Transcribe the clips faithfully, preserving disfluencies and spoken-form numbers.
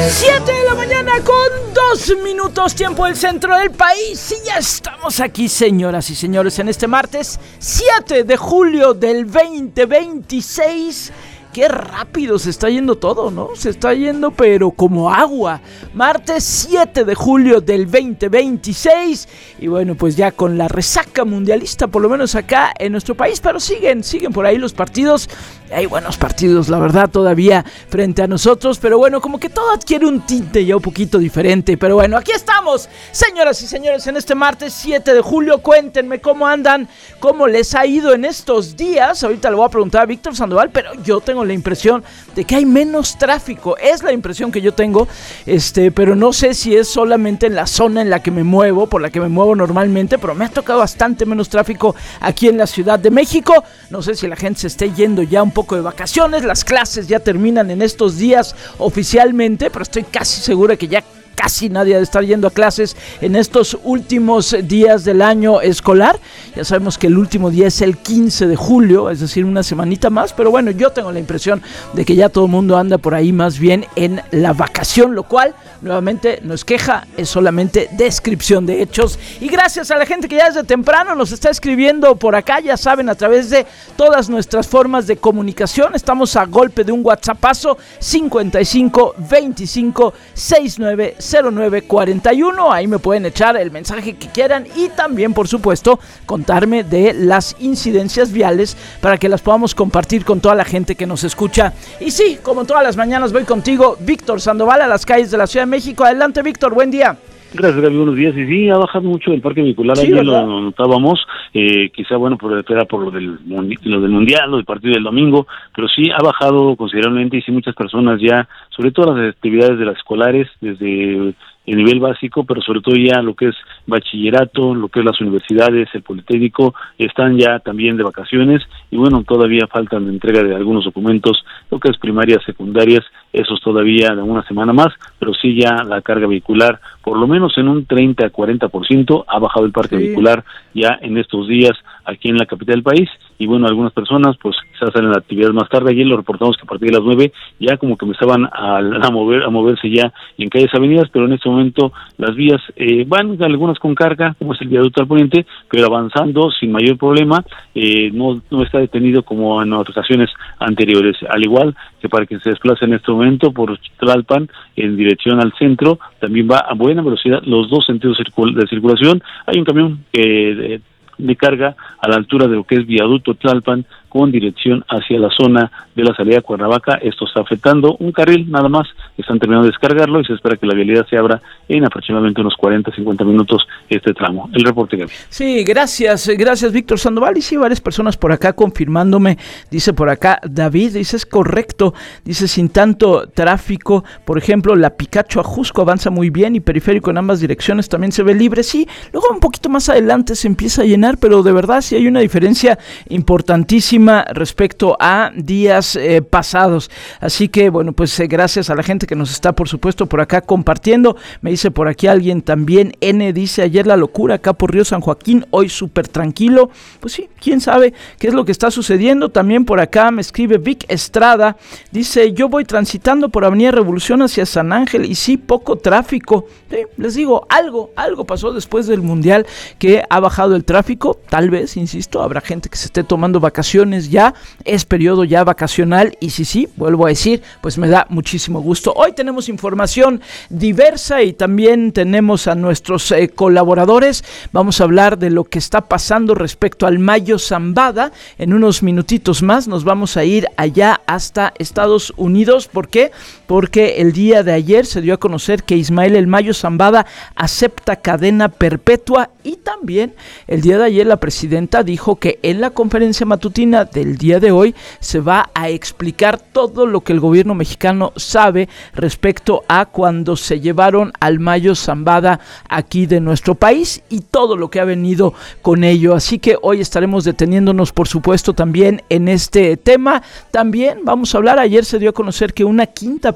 siete de la mañana con dos minutos, tiempo del centro del país. Y ya estamos aquí, señoras y señores, en este martes siete de julio del veinte veintiséis. Qué rápido se está yendo todo, ¿no? Se está yendo pero como agua. Martes siete de julio del veinte veintiséis. Y bueno, pues ya con la resaca mundialista, por lo menos acá en nuestro país. Pero siguen, siguen por ahí los partidos. Hay buenos partidos, la verdad, todavía frente a nosotros. Pero bueno, como que todo adquiere un tinte ya un poquito diferente. Pero bueno, aquí estamos, señoras y señores, en este martes siete de julio. Cuéntenme cómo andan, cómo les ha ido en estos días. Ahorita le voy a preguntar a Víctor Sandoval, pero yo tengo la impresión de que hay menos tráfico. Es la impresión que yo tengo, este, pero no sé si es solamente en la zona en la que me muevo, por la que me muevo normalmente, pero me ha tocado bastante menos tráfico aquí en la Ciudad de México. No sé si la gente se esté yendo ya un poco de vacaciones, las clases ya terminan en estos días oficialmente, pero estoy casi segura que ya casi nadie ha de estar yendo a clases en estos últimos días del año escolar. Ya sabemos que el último día es el quince de julio, es decir, una semanita más, pero bueno, yo tengo la impresión de que ya todo el mundo anda por ahí más bien en la vacación, lo cual nuevamente no es queja, es solamente descripción de hechos. Y gracias a la gente que ya desde temprano nos está escribiendo por acá, ya saben, a través de todas nuestras formas de comunicación. Estamos a golpe de un WhatsAppazo cincuenta y cinco veinticinco sesenta y nueve cero nueve cuarenta y uno. Ahí me pueden echar el mensaje que quieran y también, por supuesto, contarme de las incidencias viales para que las podamos compartir con toda la gente que nos escucha. Y sí, como todas las mañanas voy contigo, Víctor Sandoval, a las calles de la Ciudad de México. Adelante, Víctor, buen día. Gracias, Gaby, buenos días. Y sí, ha bajado mucho el parque vehicular, sí, ayer lo notábamos, eh, quizá bueno, por, era por lo del, lo del Mundial, lo del partido del domingo, pero sí ha bajado considerablemente y sí muchas personas ya, sobre todo las actividades de las escolares, desde el nivel básico, pero sobre todo ya lo que es bachillerato, lo que es las universidades, el Politécnico, están ya también de vacaciones y bueno, todavía faltan de entrega de algunos documentos, lo que es primarias, secundarias, esos todavía de una semana más, pero sí ya la carga vehicular, por lo menos en un treinta a cuarenta por ciento ha bajado el parque sí. vehicular ya en estos días aquí en la capital del país. Y bueno, algunas personas pues quizás salen a actividades más tarde. Ayer lo reportamos que a partir de las nueve ya como que empezaban a, a mover a moverse ya en calles, avenidas, pero en este momento las vías eh, van algunas con carga, como es el viaducto al poniente, pero avanzando sin mayor problema, eh, no, no está detenido como en ocasiones anteriores, al igual que para que se desplace en este momento por Tlalpan en dirección al centro, también va a buena velocidad los dos sentidos de circulación. Hay un camión que eh, de carga a la altura de lo que es viaducto Tlalpan con dirección hacia la zona de la salida a Cuernavaca. Esto está afectando un carril nada más, están terminando de descargarlo y se espera que la vialidad se abra en aproximadamente unos cuarenta a cincuenta minutos este tramo. El reporte, Gaby. Sí, gracias, gracias Víctor Sandoval. Y sí, varias personas por acá confirmándome, dice por acá David, dice es correcto, dice sin tanto tráfico, por ejemplo la Picacho a Jusco avanza muy bien y periférico en ambas direcciones también se ve libre, sí, luego un poquito más adelante se empieza a llenar, pero de verdad sí hay una diferencia importantísima respecto a días eh, pasados, así que bueno, pues eh, gracias a la gente que nos está por supuesto por acá compartiendo. Me dice por aquí alguien también, N dice ayer la locura acá por Río San Joaquín, hoy súper tranquilo, pues sí, quién sabe qué es lo que está sucediendo. También por acá me escribe Vic Estrada, dice yo voy transitando por Avenida Revolución hacia San Ángel y sí, poco tráfico, sí, les digo, algo, algo pasó después del Mundial que ha bajado el tráfico, tal vez, insisto, habrá gente que se esté tomando vacaciones ya, es periodo ya vacacional y sí, sí, vuelvo a decir, pues me da muchísimo gusto. Hoy tenemos información diversa y también tenemos a nuestros eh, colaboradores. Vamos a hablar de lo que está pasando respecto al Mayo Zambada. En unos minutitos más nos vamos a ir allá hasta Estados Unidos. ¿Por qué? Porque el día de ayer se dio a conocer que Ismael El Mayo Zambada acepta cadena perpetua y también el día de ayer la presidenta dijo que en la conferencia matutina del día de hoy se va a explicar todo lo que el gobierno mexicano sabe respecto a cuando se llevaron al Mayo Zambada aquí de nuestro país y todo lo que ha venido con ello. Así que hoy estaremos deteniéndonos por supuesto también en este tema. También vamos a hablar, ayer se dio a conocer que una quinta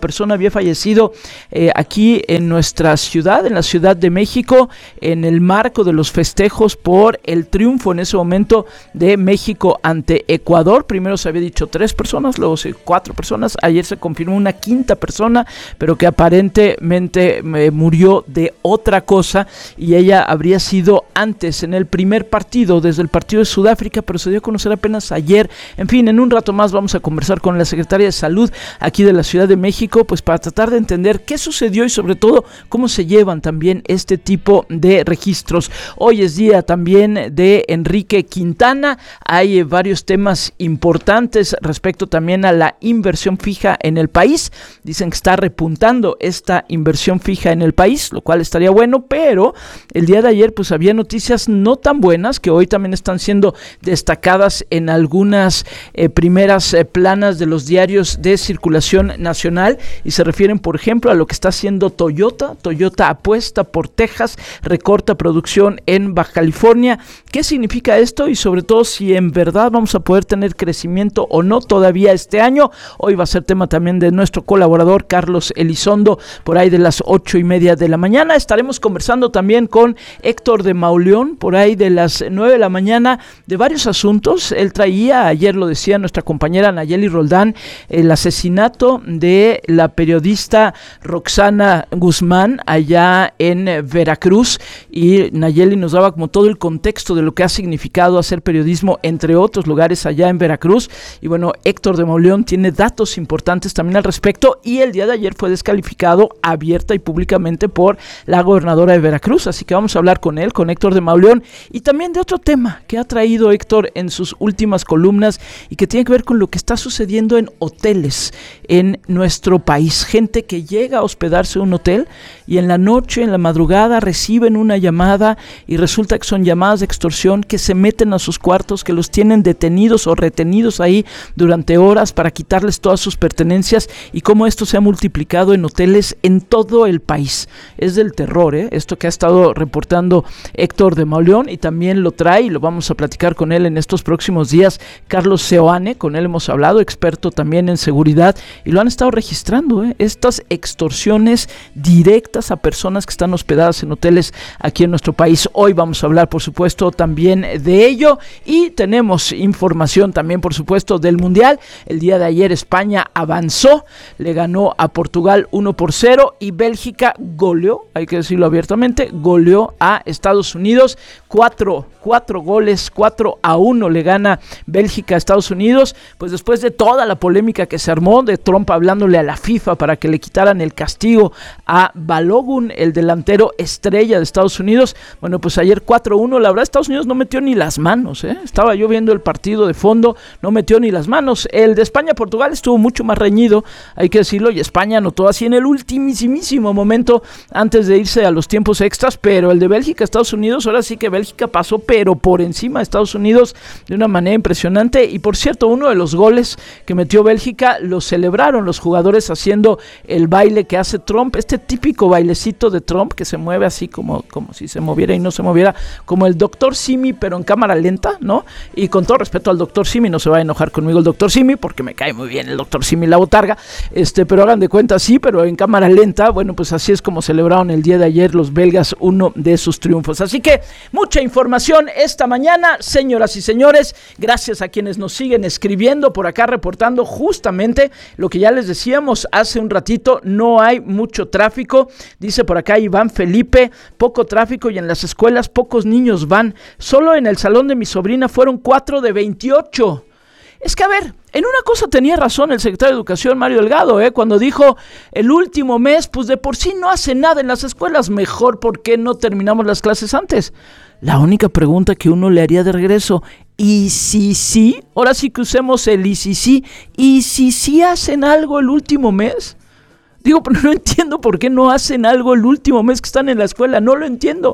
persona había fallecido eh, aquí en nuestra ciudad, en la Ciudad de México, en el marco de los festejos por el triunfo en ese momento de México ante Ecuador. Primero se había dicho tres personas, luego se, cuatro personas, ayer se confirmó una quinta persona, pero que aparentemente eh, murió de otra cosa, y ella habría sido antes en el primer partido, desde el partido de Sudáfrica, pero se dio a conocer apenas ayer. En fin, en un rato más vamos a conversar con la secretaria de Salud aquí de la Ciudad de México, pues para tratar de entender qué sucedió y sobre todo cómo se llevan también este tipo de registros. Hoy es día también de Enrique Quintana, hay eh, varios temas importantes respecto también a la inversión fija en el país. Dicen que está repuntando esta inversión fija en el país, lo cual estaría bueno, pero el día de ayer pues había noticias no tan buenas que hoy también están siendo destacadas en algunas eh, primeras eh, planas de los diarios de circulación nacional, y se refieren por ejemplo a lo que está haciendo Toyota. Toyota apuesta por Texas, recorta producción en Baja California. ¿Qué significa esto? Y sobre todo si en verdad vamos a poder tener crecimiento o no todavía este año. Hoy va a ser tema también de nuestro colaborador Carlos Elizondo por ahí de las ocho y media de la mañana. Estaremos conversando también con Héctor de Mauleón por ahí de las nueve de la mañana de varios asuntos. Él traía, ayer lo decía nuestra compañera Nayeli Roldán, el asesinato de la periodista Roxana Guzmán allá en Veracruz, y Nayeli nos daba como todo el contexto de lo que ha significado hacer periodismo entre otros lugares allá en Veracruz. Y bueno, Héctor de Mauleón tiene datos importantes también al respecto, y el día de ayer fue descalificado abierta y públicamente por la gobernadora de Veracruz, así que vamos a hablar con él, con Héctor de Mauleón, y también de otro tema que ha traído Héctor en sus últimas columnas y que tiene que ver con lo que está sucediendo en hoteles en nuestro país. Gente que llega a hospedarse en un hotel y en la noche, en la madrugada, reciben una llamada y resulta que son llamadas de extorsión, que se meten a sus cuartos, que los tienen detenidos o retenidos ahí durante horas para quitarles todas sus pertenencias, y cómo esto se ha multiplicado en hoteles en todo el país. Es del terror, ¿eh? Esto que ha estado reportando Héctor de Mauleón, y también lo trae y lo vamos a platicar con él en estos próximos días Carlos Seoane. Con él hemos hablado, experto también en seguridad, y lo han estado registrando, ¿eh? Estas extorsiones directas a personas que están hospedadas en hoteles aquí en nuestro país. Hoy vamos a hablar por supuesto también de ello, y tenemos información también por supuesto del Mundial. El día de ayer España avanzó, le ganó a Portugal uno por cero, y Bélgica goleó, hay que decirlo abiertamente, goleó a Estados Unidos cuatro, cuatro goles, cuatro a uno le gana Bélgica a Estados Unidos, pues después de toda la polémica que se armó de Trump hablándole a la FIFA para que le quitaran el castigo a Balogun, el delantero estrella de Estados Unidos. Bueno, pues ayer cuatro a uno, la verdad Estados Unidos no metió ni las manos, ¿eh? Estaba yo viendo el partido de fondo, no metió ni las manos. El de España-Portugal estuvo mucho más reñido, hay que decirlo, y España anotó así en el ultimísimo momento antes de irse a los tiempos extras, pero el de Bélgica-Estados Unidos, ahora sí que Bélgica pasó pero por encima de Estados Unidos de una manera impresionante. Y por cierto, uno de los goles que metió Bélgica lo celebraron los jugadores haciendo el baile que hace Trump, este típico bailecito de Trump que se mueve así como, como si se moviera y no se moviera, como el doctor Simi pero en cámara lenta, ¿no? Y con todo respeto al doctor Simi, no se va a enojar conmigo el doctor Simi porque me cae muy bien el doctor Simi la botarga, este, pero hagan de cuenta sí, pero en cámara lenta. Bueno, pues así es como celebraron el día de ayer los belgas uno de sus triunfos. Así que mucha información esta mañana, señoras y señores. Gracias a quienes nos siguen escribiendo por acá, reportando justamente lo que ya les decíamos hace un ratito. No hay mucho tráfico, dice por acá Iván Felipe, poco tráfico, y en las escuelas pocos niños van. Solo en el salón de mi sobrina fueron cuatro de veintiocho. Es que a ver, en una cosa tenía razón el secretario de Educación, Mario Delgado, ¿eh? Cuando dijo el último mes, pues de por sí no hace nada en las escuelas, mejor ¿por qué no terminamos las clases antes? La única pregunta que uno le haría de regreso, ¿y si sí? Ahora sí que usemos el y si sí, ¿y si sí hacen algo el último mes? Digo, pero no entiendo por qué no hacen algo el último mes que están en la escuela, no lo entiendo.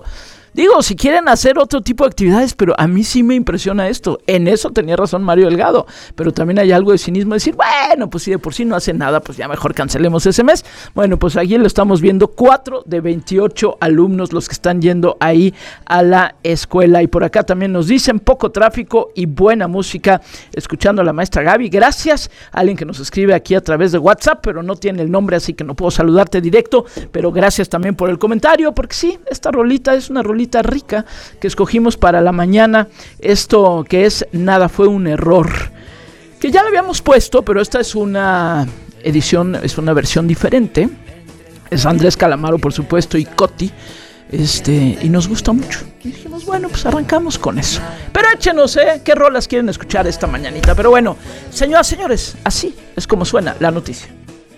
Digo, si quieren hacer otro tipo de actividades, pero a mí sí me impresiona esto. En eso tenía razón Mario Delgado, pero también hay algo de cinismo de decir, bueno, pues si de por sí no hace nada, pues ya mejor cancelemos ese mes. Bueno, pues aquí lo estamos viendo, cuatro de veintiocho alumnos los que están yendo ahí a la escuela. Y por acá también nos dicen poco tráfico y buena música, escuchando a la maestra Gaby. Gracias a alguien que nos escribe aquí a través de WhatsApp, pero no tiene el nombre, así que no puedo saludarte directo, pero gracias también por el comentario, porque sí, esta rolita es una rolita rica que escogimos para la mañana, esto que es Nada fue un error, que ya lo habíamos puesto, pero esta es una edición, es una versión diferente, es Andrés Calamaro por supuesto y Coti, este, y nos gusta mucho, y dijimos bueno, pues arrancamos con eso, pero échenos, eh, qué rolas quieren escuchar esta mañanita, pero bueno, señoras, señores, así es como suena la noticia.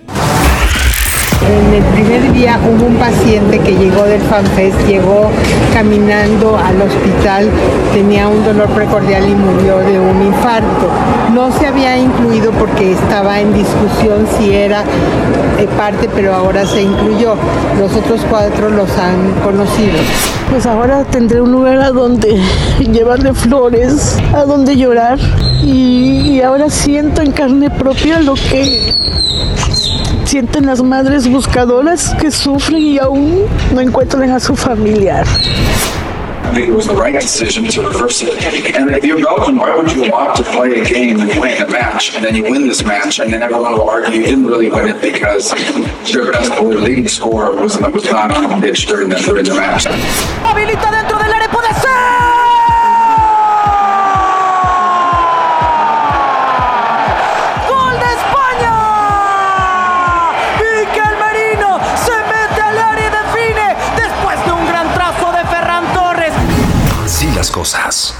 En el primer día hubo un paciente que llegó del FanFest, llegó caminando al hospital, tenía un dolor precordial y murió de un infarto. No se había incluido porque estaba en discusión si era eh, parte, pero ahora se incluyó. Los otros cuatro los han conocido. Pues ahora tendré un lugar a donde llevarle flores, a donde llorar y, y ahora siento en carne propia lo que sienten las madres buscadoras que sufren y aún no encuentran a su familiar. I think it was the right decision to reverse it. And if you're Belgium, why would you want to play a game and win a match, and then you win this match, and then everyone will argue you didn't really win it because your best leading scorer was, was not on the pitch during the, during the match. Habilita dentro del área, puede ser. Cosas.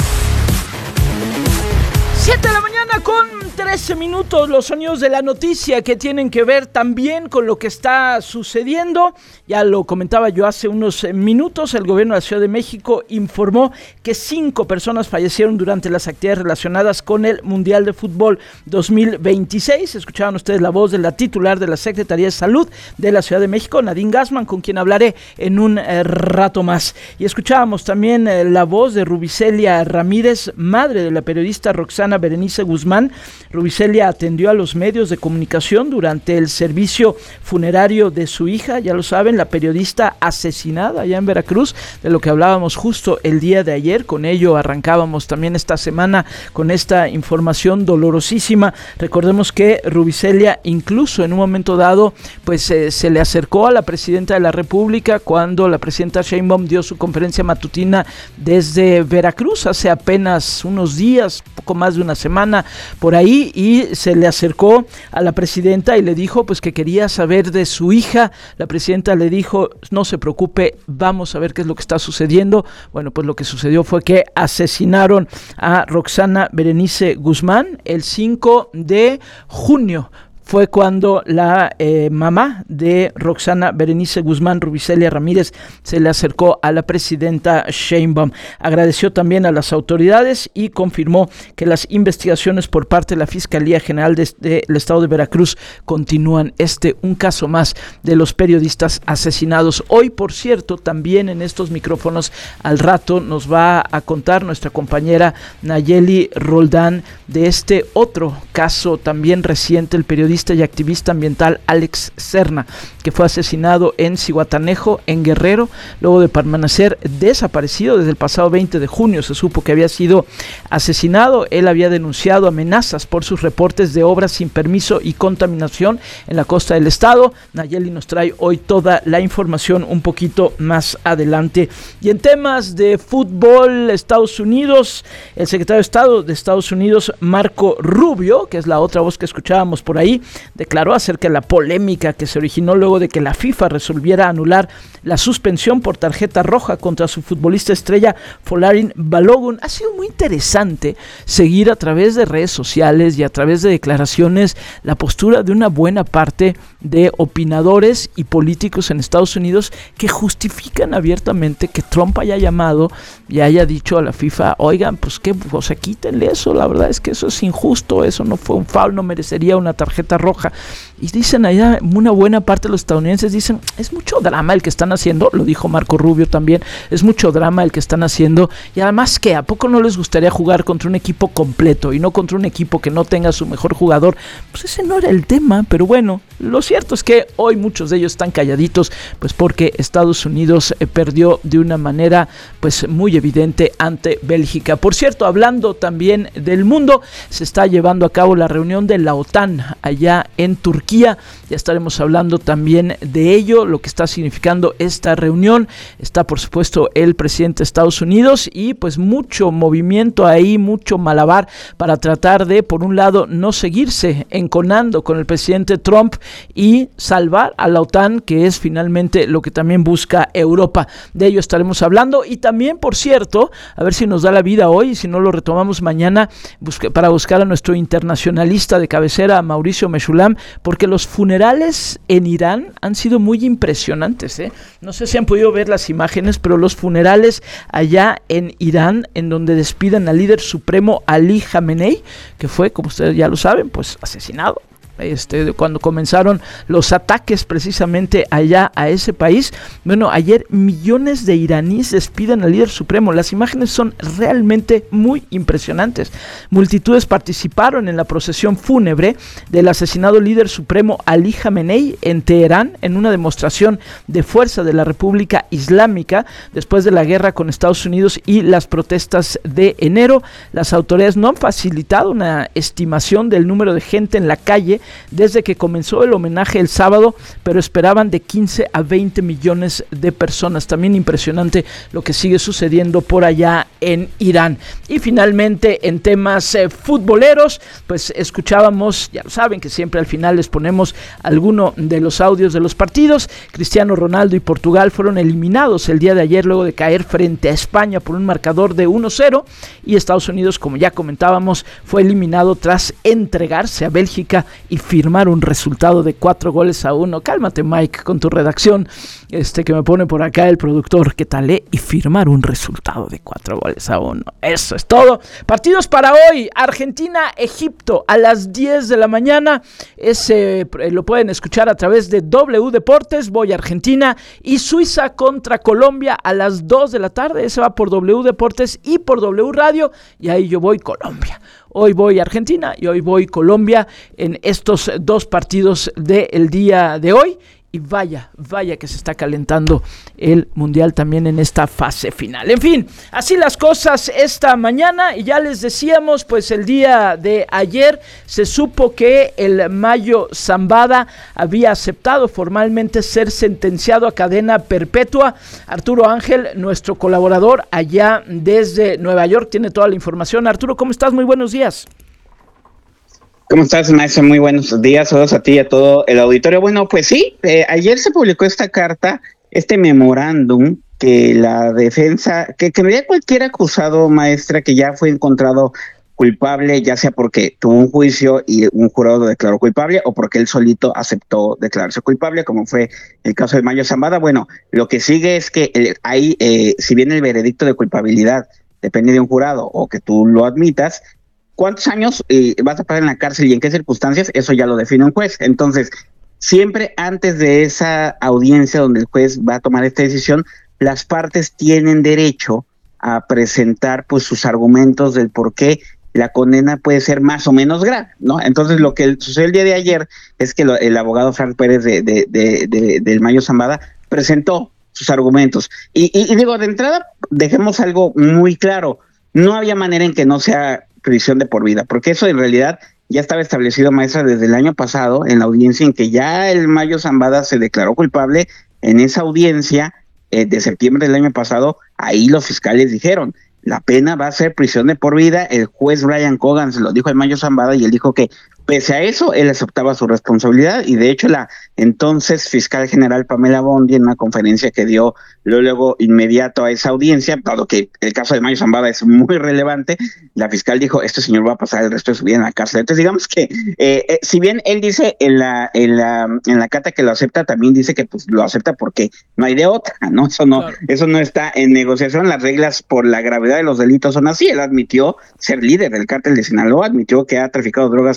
siete de la mañana con trece minutos, los sonidos de la noticia que tienen que ver también con lo que está sucediendo. Ya lo comentaba yo hace unos minutos, el gobierno de la Ciudad de México informó que cinco personas fallecieron durante las actividades relacionadas con el Mundial de Fútbol dos mil veintiséis. Escuchaban ustedes la voz de la titular de la Secretaría de Salud de la Ciudad de México, Nadine Gassman, con quien hablaré en un eh, rato más. Y escuchábamos también eh, la voz de Rubicelia Ramírez, madre de la periodista Roxana Berenice Guzmán. Rubicelia atendió a los medios de comunicación durante el servicio funerario de su hija, ya lo saben, la periodista asesinada allá en Veracruz, de lo que hablábamos justo el día de ayer. Con ello arrancábamos también esta semana con esta información dolorosísima. Recordemos que Rubicelia incluso en un momento dado pues eh, se le acercó a la presidenta de la República cuando la presidenta Sheinbaum dio su conferencia matutina desde Veracruz hace apenas unos días, poco más de una semana por ahí, y se le acercó a la presidenta y le dijo pues que quería saber de su hija. La presidenta le dijo, no se preocupe, vamos a ver qué es lo que está sucediendo. Bueno, pues lo que sucedió fue que asesinaron a Roxana Berenice Guzmán el cinco de junio. Fue cuando la eh, mamá de Roxana Berenice Guzmán, Rubicelia Ramírez, se le acercó a la presidenta Sheinbaum. Agradeció también a las autoridades y confirmó que las investigaciones por parte de la Fiscalía General del de, de Estado de Veracruz continúan. Este, un caso más de los periodistas asesinados. Hoy, por cierto, también en estos micrófonos, al rato nos va a contar nuestra compañera Nayeli Roldán de este otro caso también reciente, el periodista y activista ambiental Alex Serna, que fue asesinado en Zihuatanejo, en Guerrero, luego de permanecer desaparecido desde el pasado veinte de junio. Se supo que había sido asesinado. Él había denunciado amenazas por sus reportes de obras sin permiso y contaminación en la costa del estado. Nayeli nos trae hoy toda la información un poquito más adelante. Y en temas de fútbol, Estados Unidos, el secretario de Estado de Estados Unidos, Marco Rubio, que es la otra voz que escuchábamos por ahí, declaró acerca de la polémica que se originó luego de que la FIFA resolviera anular la suspensión por tarjeta roja contra su futbolista estrella Folarin Balogun. Ha sido muy interesante seguir a través de redes sociales y a través de declaraciones la postura de una buena parte de opinadores y políticos en Estados Unidos que justifican abiertamente que Trump haya llamado y haya dicho a la FIFA, oigan, pues que, o sea, quítenle eso, la verdad es que eso es injusto, eso no fue un foul, no merecería una tarjeta roja. y dicen allá, una buena parte de los estadounidenses dicen, es mucho drama el que están haciendo, lo dijo Marco Rubio también, es mucho drama el que están haciendo, y además que ¿a poco no les gustaría jugar contra un equipo completo y no contra un equipo que no tenga su mejor jugador? Pues ese no era el tema, pero bueno, lo cierto es que hoy muchos de ellos están calladitos, pues porque Estados Unidos eh, perdió de una manera pues muy evidente ante Bélgica. Por cierto, hablando también del mundo, se está llevando a cabo la reunión de la OTAN allá en Turquía, ya estaremos hablando también de ello, lo que está significando esta reunión. Está por supuesto el presidente de Estados Unidos y pues mucho movimiento ahí, mucho malabar para tratar de, por un lado, no seguirse enconando con el presidente Trump y salvar a la OTAN, que es finalmente lo que también busca Europa. De ello estaremos hablando y también, por cierto, a ver si nos da la vida hoy y si no lo retomamos mañana, busque, para buscar a nuestro internacionalista de cabecera, Mauricio Mechulam, porque los funerales en Irán han sido muy impresionantes, ¿eh? No sé si han podido ver las imágenes, pero los funerales allá en Irán, en donde despiden al líder supremo Ali Khamenei, que fue, como ustedes ya lo saben, pues asesinado. Este, cuando comenzaron los ataques precisamente allá a ese país. Bueno, ayer millones de iraníes despiden al líder supremo. Las imágenes son realmente muy impresionantes. Multitudes participaron en la procesión fúnebre del asesinado líder supremo Ali Khamenei en Teherán, en una demostración de fuerza de la República Islámica después de la guerra con Estados Unidos y las protestas de enero. Las autoridades no han facilitado una estimación del número de gente en la calle desde que comenzó el homenaje el sábado, pero esperaban de quince a veinte millones de personas. También impresionante lo que sigue sucediendo por allá en Irán. Y finalmente, en temas eh, futboleros, pues escuchábamos, ya lo saben que siempre al final les ponemos alguno de los audios de los partidos. Cristiano Ronaldo y Portugal fueron eliminados el día de ayer luego de caer frente a España por un marcador de uno cero, y Estados Unidos, como ya comentábamos, fue eliminado tras entregarse a Bélgica y firmar un resultado de cuatro goles a uno. Cálmate, Mike, con tu redacción, este que me pone por acá el productor. ¿Qué tal, eh? Y firmar un resultado de cuatro goles a uno. Eso es todo. Partidos para hoy: Argentina-Egipto a las diez de la mañana. Ese eh, lo pueden escuchar a través de W Deportes. Voy a Argentina. Y Suiza contra Colombia a las dos de la tarde. Ese va por W Deportes y por W Radio. Y ahí yo voy Colombia. Hoy voy a Argentina y hoy voy Colombia en estos dos partidos del día de hoy. Y vaya, vaya que se está calentando el Mundial también en esta fase final. En fin, así las cosas esta mañana. Y ya les decíamos, pues el día de ayer se supo que el Mayo Zambada había aceptado formalmente ser sentenciado a cadena perpetua. Arturo Ángel, nuestro colaborador allá desde Nueva York, tiene toda la información. Arturo, ¿cómo estás? Muy buenos días. ¿Cómo estás, maestro? Muy buenos días, saludos a ti y a todo el auditorio. Bueno, pues sí, eh, ayer se publicó esta carta, este memorándum que la defensa, que, que en realidad cualquier acusado, maestra, que ya fue encontrado culpable, ya sea porque tuvo un juicio y un jurado lo declaró culpable o porque él solito aceptó declararse culpable, como fue el caso de Mayo Zambada. Bueno, lo que sigue es que el, hay, eh, si bien el veredicto de culpabilidad depende de un jurado o que tú lo admitas, ¿cuántos años eh, vas a pasar en la cárcel y en qué circunstancias? Eso ya lo define un juez. Entonces, siempre antes de esa audiencia donde el juez va a tomar esta decisión, las partes tienen derecho a presentar pues sus argumentos del por qué la condena puede ser más o menos grave, ¿no? Entonces, lo que sucedió el día de ayer es que lo, el abogado Frank Pérez de, de, de, de, del Mayo Zambada presentó sus argumentos. Y, y, y digo, de entrada, dejemos algo muy claro. No había manera en que no sea prisión de por vida, porque eso en realidad ya estaba establecido, maestra, desde el año pasado en la audiencia en que ya el Mayo Zambada se declaró culpable. En esa audiencia eh, de septiembre del año pasado, ahí los fiscales dijeron, la pena va a ser prisión de por vida. El juez Brian Cogan se lo dijo al Mayo Zambada y él dijo que pese a eso, él aceptaba su responsabilidad, y de hecho la entonces fiscal general Pamela Bondi, en una conferencia que dio luego inmediato a esa audiencia, dado que el caso de Mayo Zambada es muy relevante, la fiscal dijo, este señor va a pasar el resto de su vida en la cárcel. Entonces digamos que, eh, eh, si bien él dice en la, en la en la carta que lo acepta, también dice que pues lo acepta porque no hay de otra, ¿no? Eso no, claro. Eso no está en negociación. Las reglas por la gravedad de los delitos son así. Él admitió ser líder del cártel de Sinaloa, admitió que ha traficado drogas por años,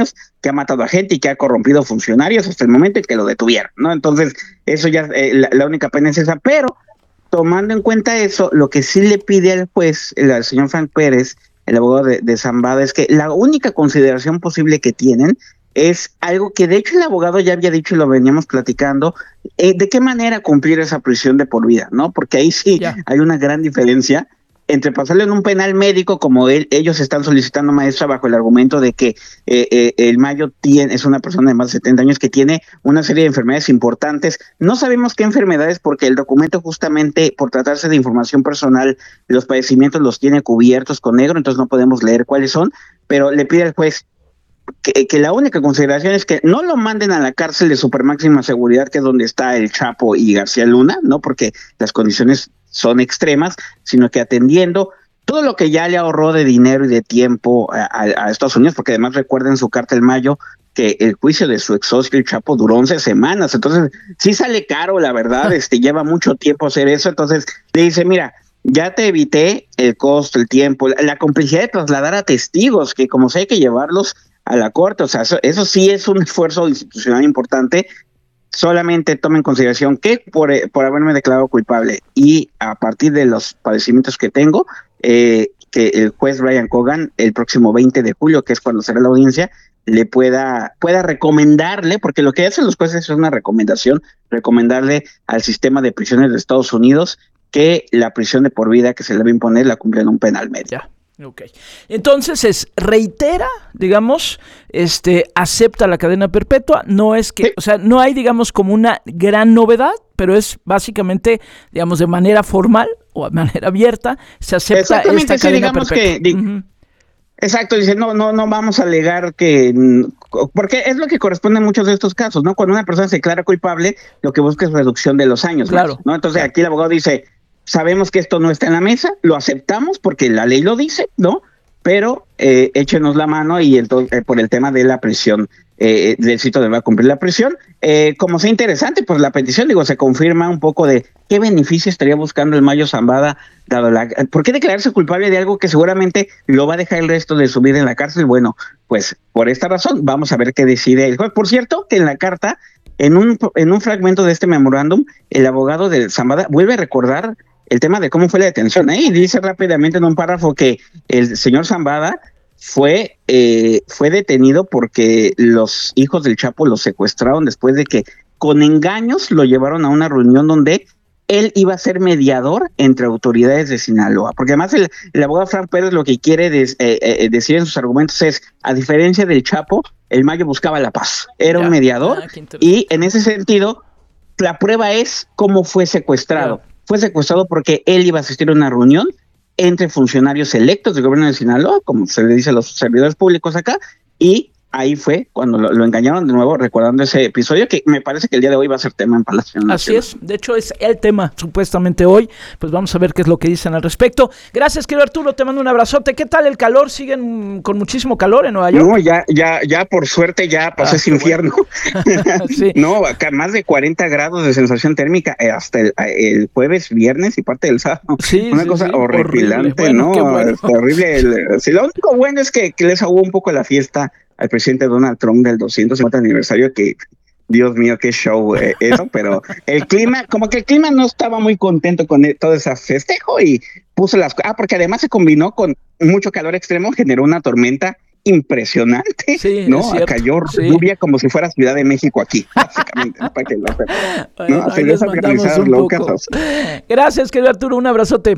años, que ha matado a gente y que ha corrompido funcionarios hasta el momento en que lo detuvieron, ¿no? Entonces, eso ya, eh, la, la única pena es esa, pero tomando en cuenta eso, lo que sí le pide al juez, el, al señor Frank Pérez, el abogado de, de Zambada, es que la única consideración posible que tienen es algo que de hecho el abogado ya había dicho y lo veníamos platicando, eh, de qué manera cumplir esa prisión de por vida, ¿no? Porque ahí sí yeah. hay una gran diferencia entre pasarle en un penal médico, como él, ellos están solicitando, maestra, bajo el argumento de que eh, eh, el Mayo tiene, es una persona de más de setenta años que tiene una serie de enfermedades importantes. No sabemos qué enfermedades, porque el documento, justamente por tratarse de información personal, los padecimientos los tiene cubiertos con negro, entonces no podemos leer cuáles son, pero le pide al juez que, que la única consideración es que no lo manden a la cárcel de super máxima seguridad, que es donde está el Chapo y García Luna, ¿no? Porque las condiciones son extremas, sino que atendiendo todo lo que ya le ahorró de dinero y de tiempo a, a, a Estados Unidos, porque además recuerden su carta el Mayo, que el juicio de su ex socio, el Chapo, duró once semanas, entonces sí sale caro, la verdad, este lleva mucho tiempo hacer eso, entonces le dice, mira, ya te evité el costo, el tiempo, la, la complicidad de trasladar a testigos, que como sea hay que llevarlos a la corte, o sea, eso, eso sí es un esfuerzo institucional importante. Solamente toma en consideración que por, por haberme declarado culpable y a partir de los padecimientos que tengo, eh, que el juez Brian Cogan el próximo veinte de julio, que es cuando será la audiencia, le pueda, pueda recomendarle, porque lo que hacen los jueces es una recomendación, recomendarle al sistema de prisiones de Estados Unidos que la prisión de por vida que se le debe imponer la cumpla en un penal médico. Ya. Ok, entonces es, reitera, digamos, este, acepta la cadena perpetua, no es que, sí. o sea, no hay, digamos, como una gran novedad, pero es básicamente, digamos, de manera formal o de manera abierta, se acepta esta sí, cadena digamos perpetua. Que, di- uh-huh. Exacto, dice, no, no, no vamos a alegar que, porque es lo que corresponde en muchos de estos casos, ¿no? Cuando una persona se declara culpable, lo que busca es reducción de los años, claro, ¿no? Entonces aquí el abogado dice, sabemos que esto no está en la mesa, lo aceptamos porque la ley lo dice, ¿no? Pero eh, échenos la mano y entonces eh, por el tema de la prisión, eh, del sitio donde va a cumplir la prisión. Eh, como sea interesante, pues la petición, digo, se confirma un poco de qué beneficio estaría buscando el Mayo Zambada, dado la... ¿Por qué declararse culpable de algo que seguramente lo va a dejar el resto de su vida en la cárcel? Bueno, pues por esta razón vamos a ver qué decide el juez. Por cierto, que en la carta, en un, en un fragmento de este memorándum, el abogado de Zambada vuelve a recordar el tema de cómo fue la detención, ¿eh? Y dice rápidamente en un párrafo que el señor Zambada fue, eh, fue detenido porque los hijos del Chapo lo secuestraron después de que con engaños lo llevaron a una reunión donde él iba a ser mediador entre autoridades de Sinaloa, porque además el, el abogado Frank Pérez lo que quiere des, eh, eh, decir en sus argumentos es, a diferencia del Chapo, el Mayo buscaba la paz, era ya. un mediador, ah, y en ese sentido, la prueba es cómo fue secuestrado. Ya. Fue secuestrado porque él iba a asistir a una reunión entre funcionarios electos del gobierno de Sinaloa, como se le dice a los servidores públicos acá, y ahí fue cuando lo, lo engañaron de nuevo, recordando ese episodio que me parece que el día de hoy va a ser tema en Palacio Nacional. Así es, de hecho es el tema supuestamente hoy, pues vamos a ver qué es lo que dicen al respecto. Gracias, querido Arturo, te mando un abrazote. ¿Qué tal el calor? ¿Siguen con muchísimo calor en Nueva York? No, ya, ya, ya por suerte ya pasó ah, ese infierno. Bueno. Sí. No, acá más de cuarenta grados de sensación térmica eh, hasta el, el jueves, viernes y parte del sábado. Sí, Una sí, cosa sí, horripilante, horrible. Bueno, ¿no? Bueno. Horrible. El, sí, lo único bueno es que, que les ahogó un poco la fiesta al presidente Donald Trump del doscientos cincuenta aniversario, que Dios mío, qué show eh, eso, pero el clima, como que el clima no estaba muy contento con el, todo ese festejo y puso las... Ah, porque además se combinó con mucho calor extremo, generó una tormenta impresionante, sí, ¿no? Cayó sí. lluvia como si fuera Ciudad de México aquí, básicamente, ¿no? Para que lo sepan, ¿no? Bueno, así les organizadas locas. Gracias, querido Arturo, un abrazote.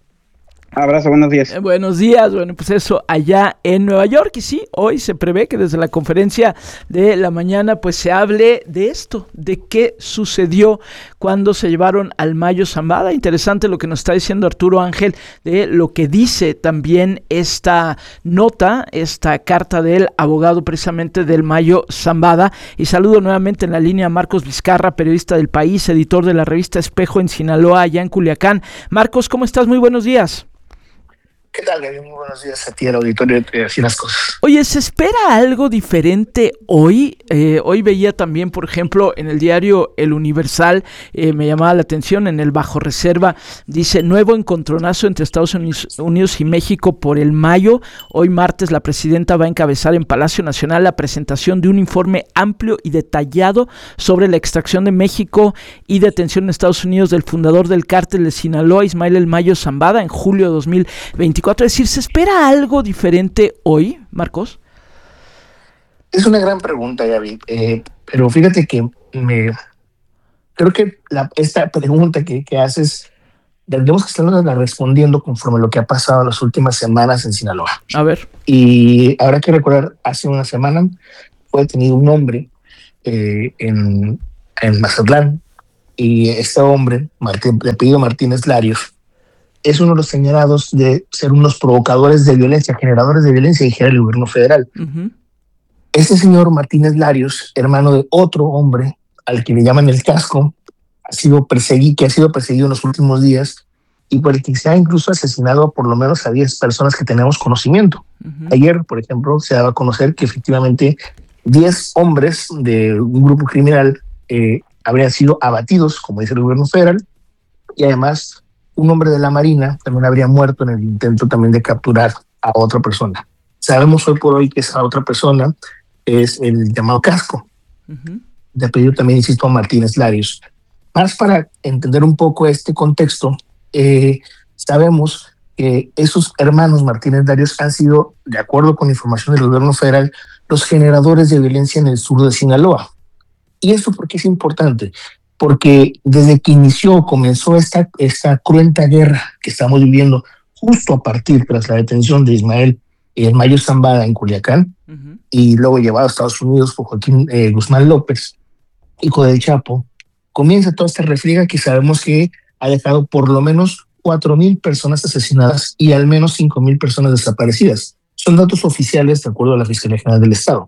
Abrazo, buenos días. Eh, buenos días, bueno, pues eso, allá en Nueva York, y sí, hoy se prevé que desde la conferencia de la mañana, pues se hable de esto, de qué sucedió cuando se llevaron al Mayo Zambada. Interesante lo que nos está diciendo Arturo Ángel, de lo que dice también esta nota, esta carta del abogado precisamente del Mayo Zambada, y saludo nuevamente en la línea a Marcos Vizcarra, periodista del País, editor de la revista Espejo en Sinaloa, allá en Culiacán. Marcos, ¿cómo estás? Muy buenos días. ¿Qué tal, Gaby? Muy buenos días a ti, al auditorio de Así las Cosas. Oye, ¿se espera algo diferente hoy? Eh, hoy veía también, por ejemplo, en el diario El Universal, eh, me llamaba la atención, en el Bajo Reserva, dice, nuevo encontronazo entre Estados Unidos y México por el Mayo. Hoy martes la presidenta va a encabezar en Palacio Nacional la presentación de un informe amplio y detallado sobre la extracción de México y detención en Estados Unidos del fundador del cártel de Sinaloa, Ismael El Mayo Zambada, en julio de dos mil veinticuatro. Es decir, ¿se espera algo diferente hoy, Marcos? Es una gran pregunta, Gaby, eh, pero fíjate que me creo que la, esta pregunta que, que haces tendremos que estarla respondiendo conforme a lo que ha pasado en las últimas semanas en Sinaloa. A ver. Y habrá que recordar, hace una semana fue detenido un hombre eh, en, en Mazatlán, y este hombre, Martín, de apellido Martínez Larios, es uno de los señalados de ser unos provocadores de violencia, generadores de violencia, dijera el gobierno federal. Uh-huh. Este señor Martínez Larios, hermano de otro hombre al que le llaman el Casco, ha sido perseguido, que ha sido perseguido en los últimos días y por el que se ha incluso asesinado por lo menos a diez personas que tenemos conocimiento. Uh-huh. Ayer, por ejemplo, se daba a conocer que efectivamente diez hombres de un grupo criminal eh, habrían sido abatidos, como dice el gobierno federal, y además un hombre de la Marina también habría muerto en el intento también de capturar a otra persona. Sabemos hoy por hoy que esa otra persona es el llamado Casco, uh-huh. de apellido también, insisto, Martínez Larios. Más para entender un poco este contexto, eh, sabemos que esos hermanos Martínez Larios han sido, de acuerdo con información del gobierno federal, los generadores de violencia en el sur de Sinaloa. ¿Y esto por qué es importante? Porque desde que inició, comenzó esta, esta cruenta guerra que estamos viviendo justo a partir tras la detención de Ismael El Mayo Zambada en Culiacán, uh-huh. y luego llevado a Estados Unidos por Joaquín eh, Guzmán López, hijo del Chapo, comienza toda esta refriega que sabemos que ha dejado por lo menos cuatro mil personas asesinadas y al menos cinco mil personas desaparecidas. Son datos oficiales de acuerdo a la Fiscalía General del Estado.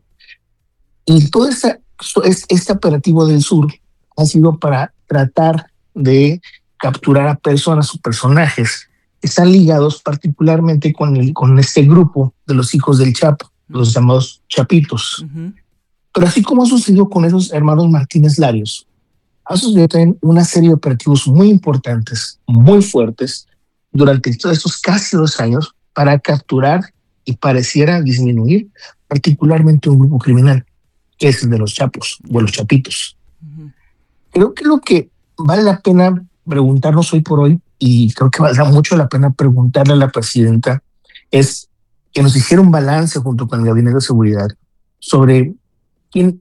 Y todo esta, este operativo del sur ha sido para tratar de capturar a personas o personajes que están ligados particularmente con, el, con este grupo de los hijos del Chapo, los llamados Chapitos. Uh-huh. Pero así como ha sucedido con esos hermanos Martínez Larios, ha sucedido también una serie de operativos muy importantes, muy fuertes, durante todos estos casi dos años para capturar y pareciera disminuir particularmente un grupo criminal, que es el de los Chapos o los Chapitos. Uh-huh. Creo que lo que vale la pena preguntarnos hoy por hoy, y creo que valdrá mucho la pena preguntarle a la presidenta, es que nos hiciera un balance junto con el Gabinete de Seguridad sobre quién,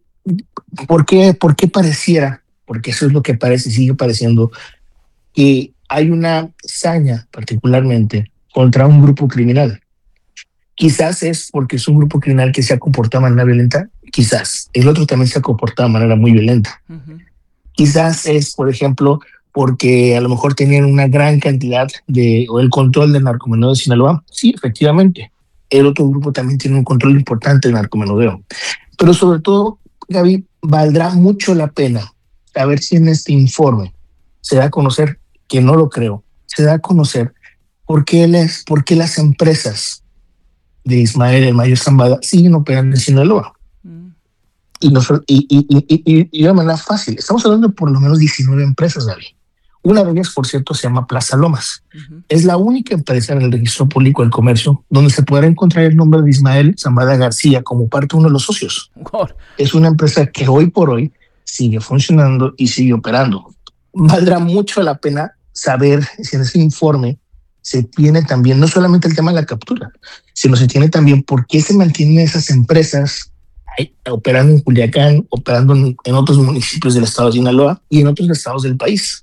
por qué, por qué pareciera, porque eso es lo que parece y sigue pareciendo, que hay una saña particularmente contra un grupo criminal. Quizás es porque es un grupo criminal que se ha comportado de manera violenta, quizás. El otro también se ha comportado de manera muy violenta. Uh-huh. Quizás es, por ejemplo, porque a lo mejor tenían una gran cantidad de, o el control del narcomenudeo de Sinaloa. Sí, efectivamente. El otro grupo también tiene un control importante del narcomenudeo. Pero sobre todo, Gaby, valdrá mucho la pena saber si en este informe se da a conocer, que no lo creo, se da a conocer por qué, les, por qué las empresas de Ismael El Mayo Zambada siguen operando en Sinaloa. Mm. Y, no, y, y, y, y, y de manera fácil. Estamos hablando de por lo menos diecinueve empresas, David. Una de ellas, por cierto, se llama Plaza Lomas. Uh-huh. Es la única empresa en el registro público del comercio donde se podrá encontrar el nombre de Ismael Zambada García como parte de uno de los socios. God. Es una empresa que hoy por hoy sigue funcionando y sigue operando. Valdrá mucho la pena saber si en ese informe se tiene también, no solamente el tema de la captura, sino se tiene también por qué se mantienen esas empresas operando en Culiacán, operando en, en otros municipios del estado de Sinaloa y en otros estados del país.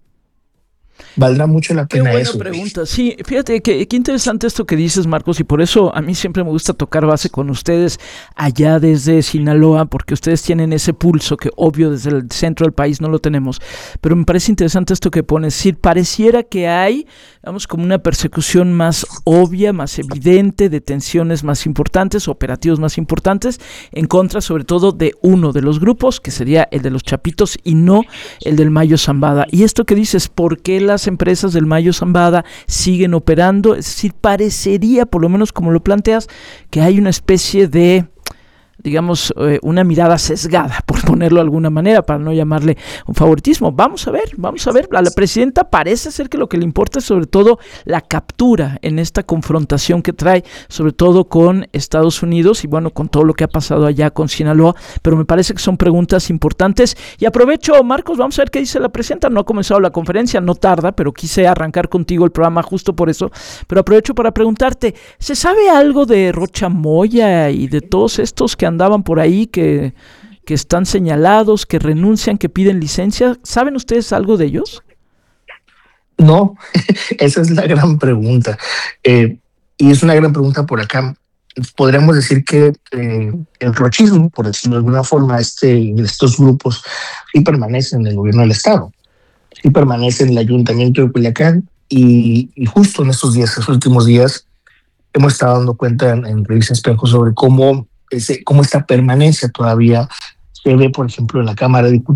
Valdrá mucho la pena. Qué buena eso. Pregunta. Sí, fíjate que qué interesante esto que dices, Marcos, y por eso a mí siempre me gusta tocar base con ustedes allá desde Sinaloa, porque ustedes tienen ese pulso que obvio desde el centro del país no lo tenemos, pero me parece interesante esto que pones. Sí, pareciera que hay, vamos, como una persecución más obvia, más evidente, detenciones más importantes, operativos más importantes, en contra sobre todo de uno de los grupos, que sería el de los Chapitos y no el del Mayo Zambada. Y esto que dices, ¿por qué la las empresas del Mayo Zambada siguen operando, es decir, parecería, por lo menos como lo planteas, que hay una especie de, digamos, eh, una mirada sesgada, por ponerlo de alguna manera, para no llamarle un favoritismo. Vamos a ver, vamos a ver. A la presidenta parece ser que lo que le importa es sobre todo la captura en esta confrontación que trae, sobre todo con Estados Unidos y bueno, con todo lo que ha pasado allá con Sinaloa, pero me parece que son preguntas importantes. Y aprovecho, Marcos, vamos a ver qué dice la presidenta. No ha comenzado la conferencia, no tarda, pero quise arrancar contigo el programa justo por eso, pero aprovecho para preguntarte, ¿se sabe algo de Rocha Moya y de todos estos que andaban por ahí, que, que están señalados, que renuncian, que piden licencia? ¿Saben ustedes algo de ellos? No, esa es la gran pregunta. Eh, y es una gran pregunta por acá. Podríamos decir que eh, el rochismo, por decirlo de alguna forma, este, estos grupos sí permanecen en el gobierno del Estado, sí permanecen en el Ayuntamiento de Culiacán, y, y justo en estos días, estos últimos días, hemos estado dando cuenta en, en Revista Espejo sobre cómo Ese, cómo esta permanencia todavía se ve, por ejemplo, en la Cámara de Diputados.